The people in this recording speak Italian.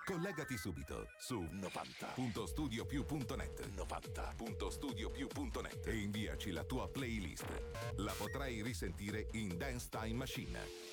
Collegati subito su 90.studiopiù.net 90.studiopiù.net e inviaci la tua playlist. La potrai risentire in Dance Time Machine.